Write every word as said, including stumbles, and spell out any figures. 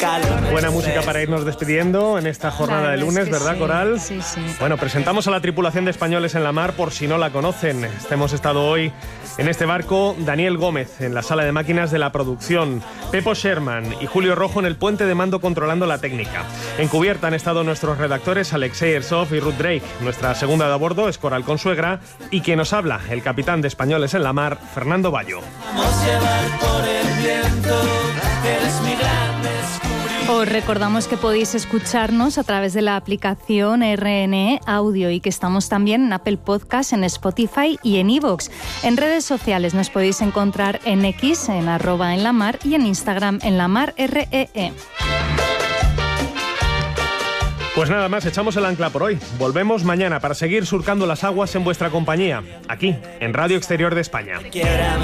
calor. Buena música para irnos despidiendo en esta jornada de lunes, ¿verdad, sí, Coral? Sí, sí. Bueno, presentamos a la tripulación de Españoles en la Mar por si no la conocen. Hemos estado hoy en este barco Daniel Gómez en la sala de máquinas de la producción, Pepo Sherman y Julio Rojo en el puente de mando controlando la técnica. En cubierta han estado nuestros redactores Alexei Ersov y Ruth Drake. Nuestra segunda de a bordo es Coral Consuegra y quien nos habla, el capitán de Españoles en la Mar, Fernando Bayo. Os recordamos que podéis escucharnos a través de la aplicación R N E Audio y que estamos también en Apple Podcast, en Spotify y en iVoox. En redes sociales nos podéis encontrar en X, en arroba en la mar, y en Instagram en la mar R E E. Pues nada más, echamos el ancla por hoy. Volvemos mañana para seguir surcando las aguas en vuestra compañía, aquí, en Radio Exterior de España.